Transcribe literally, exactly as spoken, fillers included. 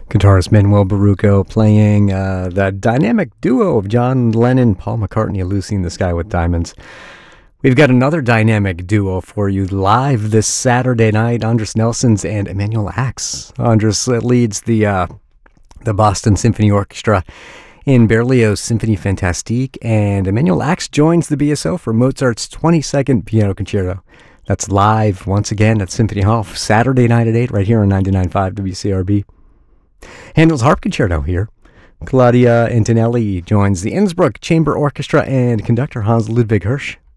Guitarist Manuel Baruco playing uh, the dynamic duo of John Lennon, Paul McCartney, Lucy in the Sky with Diamonds. We've got another dynamic duo for you live this Saturday night, Andres Nelsons and Emanuel Ax. Andres leads the uh, the Boston Symphony Orchestra in Berlioz' Symphonie Fantastique, and Emanuel Ax joins the B S O for Mozart's twenty-second Piano Concerto. That's live once again at Symphony Hall Saturday night at eight right here on ninety-nine point five W C R B. Handel's Harp Concerto here. Claudia Antonelli joins the Innsbruck Chamber Orchestra and conductor Hans Ludwig Hirsch